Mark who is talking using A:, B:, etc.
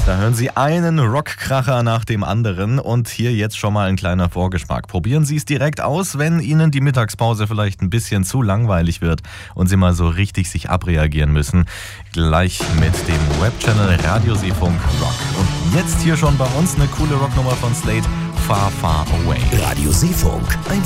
A: Da hören Sie einen Rockkracher nach dem anderen und hier jetzt schon mal ein kleiner Vorgeschmack. Probieren Sie es direkt aus, wenn Ihnen die Mittagspause vielleicht ein bisschen zu langweilig wird und Sie mal so richtig sich abreagieren müssen. Gleich mit dem Webchannel Radio Seefunk Rock. Und jetzt hier schon bei uns eine coole Rocknummer von Slade, Far Far Away.
B: Radio Seefunk, ein